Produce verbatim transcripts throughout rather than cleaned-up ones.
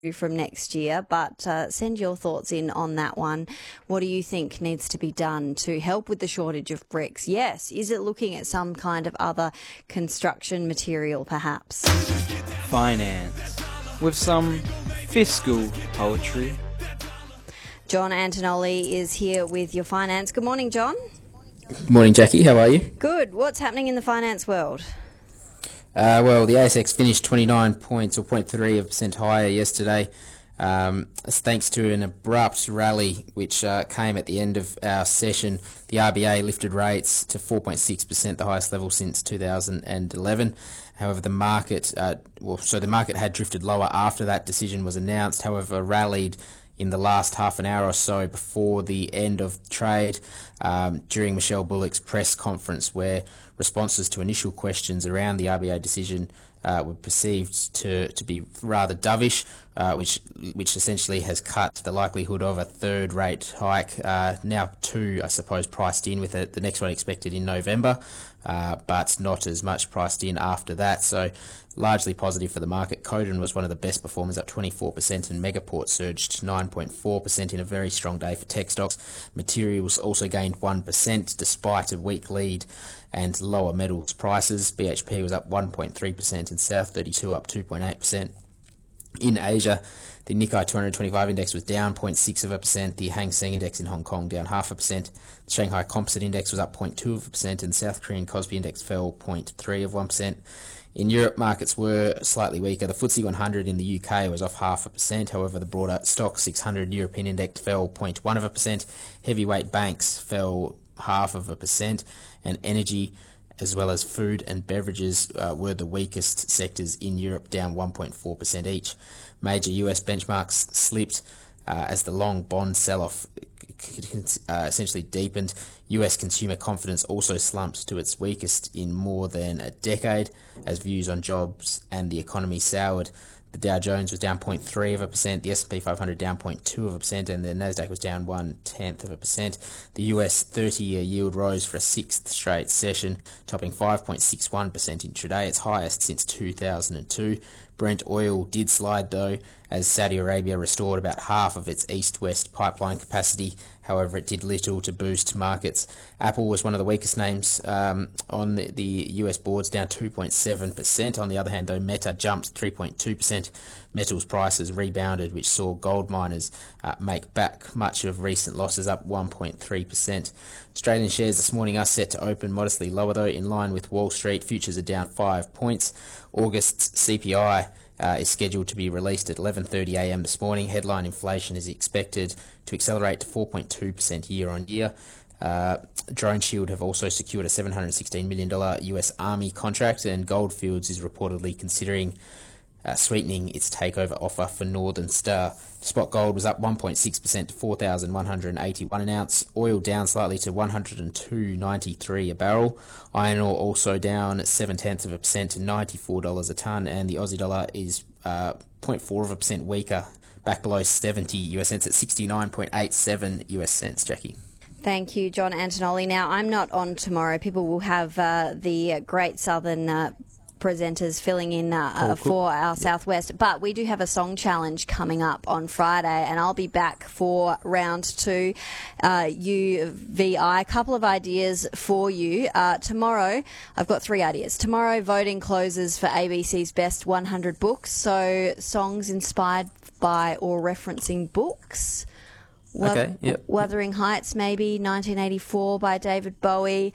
from next year, but uh, send your thoughts in on that one. What do you think needs to be done to help with the shortage of bricks? Yes, is it looking at some kind of other construction material perhaps? Finance, with some fiscal poetry. John Antonelli is here with your finance. Good morning, John. Good morning, Jackie. How are you? Good. What's happening in the finance world? Uh, well, the A S X finished twenty-nine points or zero point three percent higher yesterday, um, thanks to an abrupt rally which uh, came at the end of our session. The R B A lifted rates to four point six percent, the highest level since two thousand eleven. However, the market, uh, well, so the market had drifted lower after that decision was announced. However, rallied in the last half an hour or so before the end of trade um, during Michelle Bullock's press conference, where responses to initial questions around the R B A decision uh, were perceived to, to be rather dovish, uh, which which essentially has cut the likelihood of a third rate hike. Uh, now two, I suppose, priced in, with it, the next one expected in November, uh, but not as much priced in after that. So largely positive for the market. Codan was one of the best performers, up twenty-four percent, and Megaport surged nine point four percent in a very strong day for tech stocks. Materials also gained one percent despite a weak lead and lower metals prices. B H P was up one point three percent and South thirty-two up two point eight percent. In Asia, the Nikkei two twenty-five index was down zero point six of a percent. The Hang Seng index in Hong Kong down half a percent. The Shanghai Composite index was up zero point two of a percent, and South Korean Kospi index fell zero point three of one percent. In Europe, markets were slightly weaker. The F T S E one hundred in the U K was off half a percent. However, the broader Stock six hundred European index fell zero point one of a percent. Heavyweight banks fell half of a percent, and energy, as well as food and beverages, uh, were the weakest sectors in Europe, down one point four percent each. Major U S benchmarks slipped uh, as the long bond sell-off uh, essentially deepened. U S consumer confidence also slumped to its weakest in more than a decade, as views on jobs and the economy soured. The Dow Jones was down zero point three of a percent, the S and P five hundred down zero point two of a percent, and the Nasdaq was down one tenth of a percent. The U S thirty-year yield rose for a sixth straight session, topping five point six one percent intraday, its highest since two thousand two. Brent oil did slide though, as Saudi Arabia restored about half of its east-west pipeline capacity. However, it did little to boost markets. Apple was one of the weakest names um, on the, the U S boards, down two point seven percent. On the other hand, though, Meta jumped three point two percent. Metals prices rebounded, which saw gold miners uh, make back much of recent losses, up one point three percent. Australian shares this morning are set to open modestly lower, though, in line with Wall Street. Futures are down five points. August's C P I Uh, is scheduled to be released at eleven thirty a m this morning. Headline inflation is expected to accelerate to four point two percent year on year. Uh, Drone Shield have also secured a seven hundred sixteen million dollars U S Army contract, and Goldfields is reportedly considering uh, sweetening its takeover offer for Northern Star. Spot gold was up one point six percent to four thousand one hundred eighty-one an ounce. Oil down slightly to one hundred two ninety-three a barrel. Iron ore also down seven tenths of a percent to ninety-four dollars a tonne, and the Aussie dollar is uh, zero point four of a percent weaker, back below seventy U S cents at sixty-nine point eight seven U S cents. Jackie. Thank you, John Antonelli. Now, I'm not on tomorrow. People will have uh, the Great Southern uh, presenters filling in uh, uh, for our Southwest, but we do have a song challenge coming up on Friday, and I'll be back for round two. uh, U V I, a couple of ideas for you. Uh, tomorrow, I've got three ideas. Tomorrow, voting closes for A B C's best one hundred books, so songs inspired by or referencing books. Okay, yep. Wuthering Heights, maybe, nineteen eighty-four by David Bowie.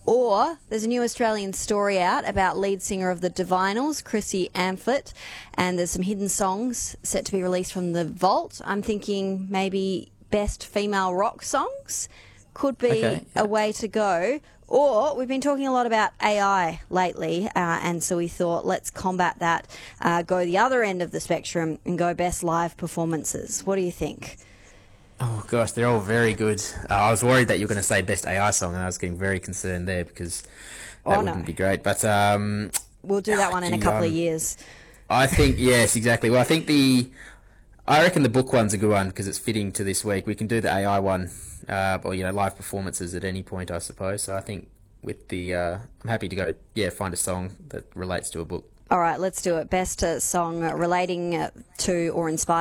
Or there's a new Australian story out about lead singer of the Divinals, Chrissy Amphlett, and there's some hidden songs set to be released from the vault. I'm thinking maybe best female rock songs could be okay, yeah. a way to go. Or we've been talking a lot about A I lately, uh, and so we thought let's combat that, uh, go the other end of the spectrum and go best live performances. What do you think? Oh gosh, they're all very good. Uh, I was worried that you were going to say best A I song, and I was getting very concerned there because that oh, wouldn't no. be great. But um, we'll do that one in a couple um, of years. I think yes, exactly. Well, I think the I reckon the book one's a good one because it's fitting to this week. We can do the A I one, uh, or you know, live performances at any point, I suppose. So I think with the, uh, I'm happy to go. Yeah, find a song that relates to a book. All right, let's do it. Best uh, song relating uh, to or inspired